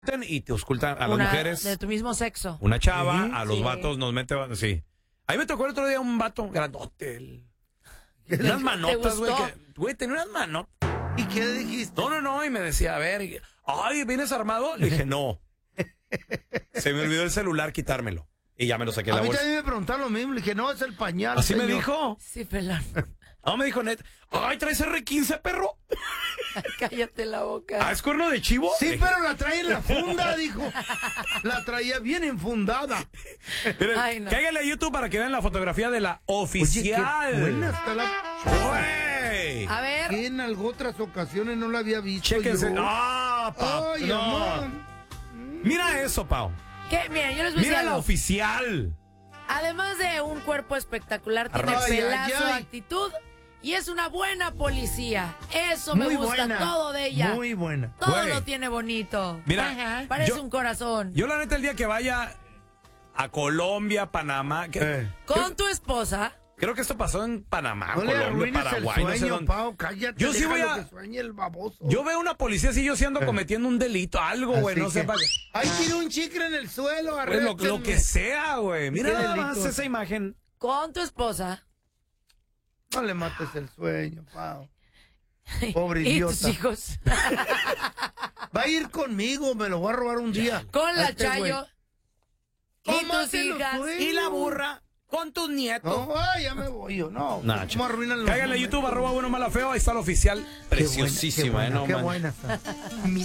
y te auscultan a las mujeres. De tu mismo sexo. Una chava, a los vatos nos mete, sí. A mí me tocó el otro día un vato grandote. Unas manotas, güey. Güey, tenía unas manotas. ¿Y qué dijiste? No, y me decía, a ver, ay, ¿vienes armado? Le dije, no. Se me olvidó el celular quitármelo. Y ya me lo saqué de la bolsa. A mí también me preguntaron lo mismo, le dije, no, es el pañal. ¿Así señor. me dijo? Sí, pelón. No, me dijo net. Ay, ¿traes R15, perro? Cállate la boca. ¿Ah, es cuerno de chivo? Sí, pero la trae en la funda, dijo. La traía bien enfundada. Miren, Ay, no. cáiganle a YouTube para que vean la fotografía de la oficial. Oye, qué buena está la... ¡Güey! A ver. Que en otras ocasiones no la había visto. Chéquense. Yo. ¡Ah, pa! Ay, No. amor. Mira eso, Pau. ¿Qué? Mira, yo les voy a decir Mira la algo. oficial. Además de un cuerpo espectacular, tiene Ay, pelazo, ay, ay. actitud y es una buena policía. Eso me Muy gusta buena, todo de ella. muy buena. Todo Güey. lo tiene bonito. Mira, Ajá. Parece yo- un corazón. Yo la neta el día que vaya a Colombia, Panamá, Con tu esposa. creo que esto pasó en Panamá, No le Colombia, arruines Paraguay, el no sé sueño, dónde. Pau, cállate. Yo sí voy déjalo a- que sueñe el baboso. Yo veo una policía así, yo sí ando cometiendo un delito, algo, güey, Así no sé que- para qué. Ay, tiene un chicle en el suelo, Güey, lo arréstenme. que sea, güey. Mira Qué nada más delito. esa imagen. Con tu esposa. No le mates el sueño, Pau. Pobre Y idiota. tus hijos. Va a ir conmigo, me lo voy a robar un día. Con la Este güey. Chayo. Y tus Cómatelo, hijas. güey. Y la burra con tus nietos. No, ay, ya me voy yo, no. Nacho. ¿Cómo arruinan los Cáiganle a momentos? YouTube, @bueno mala feo, ahí está la oficial. Qué buena, Preciosísima, qué no buena, man. qué buena está.